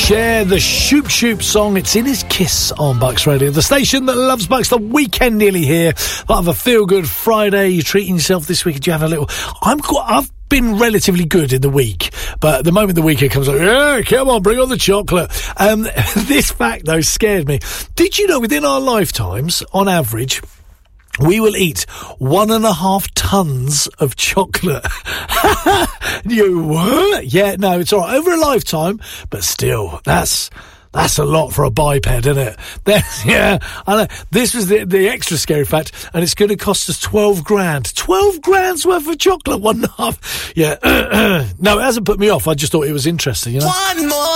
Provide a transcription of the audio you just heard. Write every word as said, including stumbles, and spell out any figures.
Cher, the Shoop Shoop song. It's in his Kiss on Bucks Radio, the station that loves Bucks. The weekend nearly here. Part of a feel-good Friday. You're treating yourself this week. Do you have a little... I'm quite... I've been relatively good in the week, but the moment the weekend comes up, yeah, come on, bring on the chocolate. Um, this fact, though, scared me. Did you know within our lifetimes, on average... we will eat one and a half tons of chocolate. You what? Yeah, no, it's all right. Over a lifetime, but still, that's that's a lot for a biped, isn't it? That's, yeah, I know. This was the, the extra scary fact, and it's going to cost us twelve grand. twelve grand's worth of chocolate, one and a half. Yeah, no, it hasn't put me off. I just thought it was interesting, you know? One more